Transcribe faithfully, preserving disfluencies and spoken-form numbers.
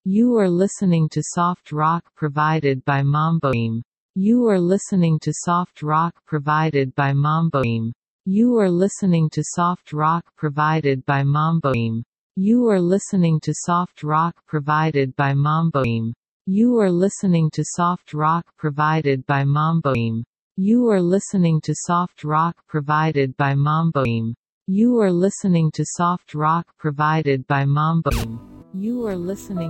You are listening to soft rock provided by Mamboim. You are listening to soft rock provided by Mamboim. You are listening to soft rock provided by Mamboim. You are listening to soft rock provided by Mamboim. You are listening to soft rock provided by Mamboim. You are listening to soft rock provided by Mamboim. You are listening to soft rock provided by Mamboim. You are listening